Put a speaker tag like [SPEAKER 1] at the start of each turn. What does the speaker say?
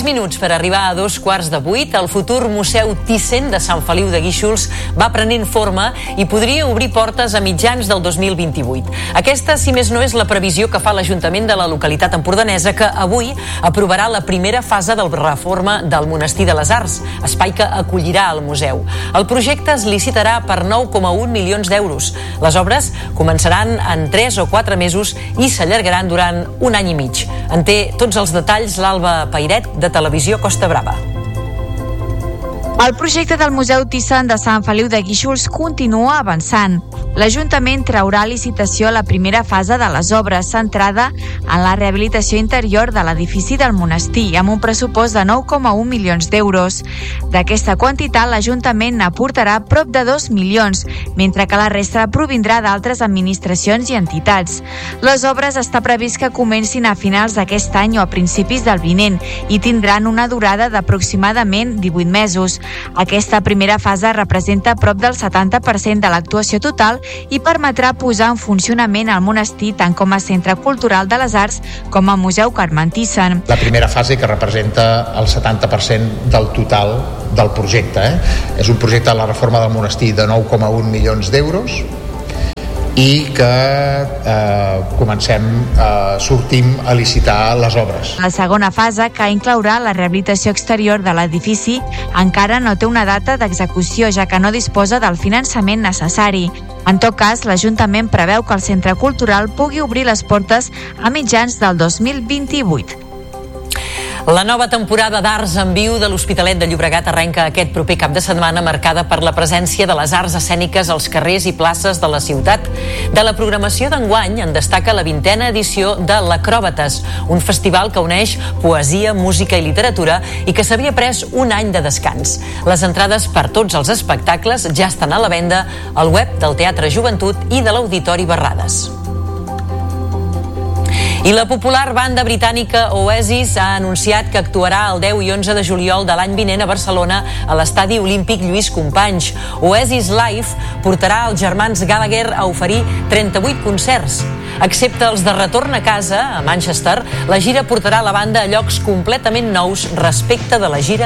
[SPEAKER 1] minuts per arribar a 7:45, el futur Museu Thyssen de Sant Feliu de Guíxols va prenent forma i podria obrir portes a mitjans del 2028. Aquesta, si més no, és la previsió que fa l'Ajuntament de la localitat empordanesa, que avui aprovarà la primera fase de la reforma del Monestir de les Arts, espai que acollirà el museu. El projecte es licitarà per 9,1 milions d'euros. Les obres començaran en 3 o 4 mesos i s'allargaran durant un any i mig. En té tots els detalls l'Alba Pairet, de Televisió Costa Brava.
[SPEAKER 2] El projecte del Museu Thyssen de Sant Feliu de Guíxols continua avançant. L'Ajuntament traurà a licitació la primera fase de les obres, centrada en la rehabilitació interior de l'edifici del monestir, amb un pressupost de 9,1 milions d'euros. D'aquesta quantitat, l'Ajuntament n'aportarà prop de 2 milions, mentre que la resta provindrà d'altres administracions i entitats. Les obres està previst que comencin a finals d'aquest any o a principis del vinent i tindran una durada d'aproximadament 18 mesos. Aquesta primera fase representa prop del 70% de l'actuació total i permetrà posar en funcionament el monestir tant com a centre cultural de les arts com a museu Carme Thyssen.
[SPEAKER 3] La primera fase, que representa el 70% del total del projecte. És un projecte de la reforma del monestir de 9,1 milions d'euros i que sortim a licitar les obres.
[SPEAKER 2] La segona fase, que inclourà la rehabilitació exterior de l'edifici, encara no té una data d'execució, ja que no disposa del finançament necessari. En tot cas, l'Ajuntament preveu que el centre cultural pugui obrir les portes a mitjans del 2028.
[SPEAKER 1] La nova temporada d'Arts en Viu de l'Hospitalet de Llobregat arrenca aquest proper cap de setmana, marcada per la presència de les arts escèniques als carrers i places de la ciutat. De la programació d'enguany en destaca la 20a edició de l'Acròbates, un festival que uneix poesia, música i literatura i que s'havia pres un any de descans. Les entrades per tots els espectacles ja estan a la venda al web del Teatre Joventut i de l'Auditori Barrades. I la popular banda britànica Oasis ha anunciat que actuarà el 10 i 11 de juliol de l'any vinent a Barcelona a l'Estadi Olímpic Lluís Companys. Oasis Live portarà els germans Gallagher a oferir 38 concerts. Excepte els de retorn a casa, a Manchester, la gira portarà la banda a llocs completament nous respecte de la gira